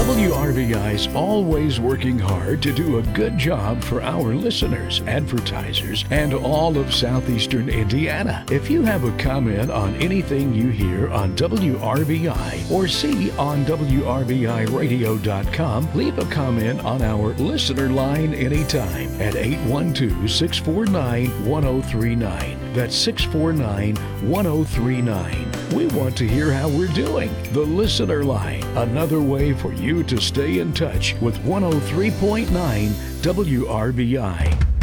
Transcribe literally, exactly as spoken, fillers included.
W R B I's always working hard to do a good job for our listeners, advertisers, and all of southeastern Indiana. If you have a comment on anything you hear on W R B I or see on W R B I radio dot com, leave a comment on our listener line anytime at eight one two, six four nine, one zero three nine. That's six four nine, one zero three nine. We want to hear how we're doing. The Listener Line, another way for you to stay in touch with one oh three point nine W R B I.